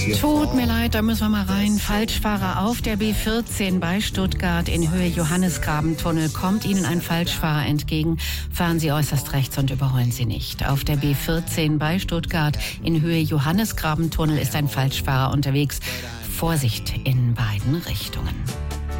Tut mir leid, da müssen wir mal rein. Falschfahrer auf der B14 bei Stuttgart in Höhe Johannesgrabentunnel. Kommt Ihnen ein Falschfahrer entgegen, fahren Sie äußerst rechts und überholen Sie nicht. Auf der B14 bei Stuttgart in Höhe Johannesgrabentunnel ist ein Falschfahrer unterwegs. Vorsicht in beiden Richtungen.